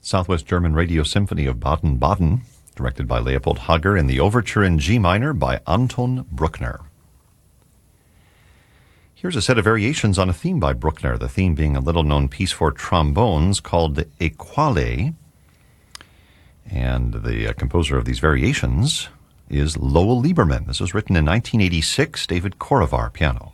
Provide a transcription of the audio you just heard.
Southwest German Radio Symphony of Baden-Baden, directed by Leopold Hager, in the Overture in G minor by Anton Bruckner. Here's a set of variations on a theme by Bruckner, the theme being a little-known piece for trombones called Equale. And the composer of these variations is Lowell Lieberman. This was written in 1986, David Korovar, piano.